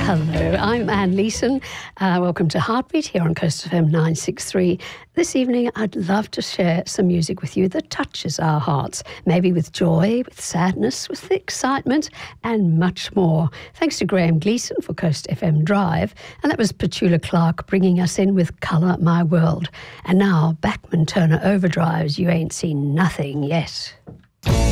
Hello, I'm Anne Leeson. Welcome to Heartbeat here on Coast FM 963. This evening, I'd love to share some music with you that touches our hearts, maybe with joy, with sadness, with excitement, and much more. Thanks to Graham Gleeson for Coast FM Drive, and that was Petula Clark bringing us in with Colour My World. And now, Bachman Turner Overdrive's You Ain't Seen Nothing Yet.